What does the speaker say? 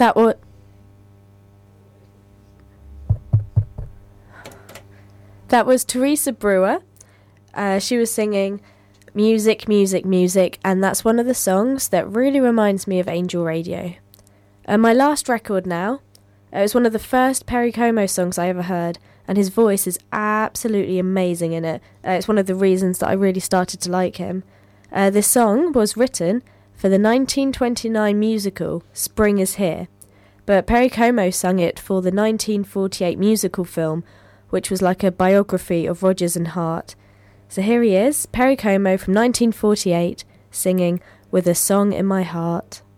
That was Teresa Brewer. She was singing Music, Music, Music, and that's one of the songs that really reminds me of Angel Radio. My last record now, it was one of the first Perry Como songs I ever heard, and his voice is absolutely amazing in it. It's one of the reasons that I really started to like him. This song was written for the 1929 musical Spring is Here, but Perry Como sung it for the 1948 musical film, which was like a biography of Rodgers and Hart. So here he is, Perry Como from 1948, singing With a Song in My Heart.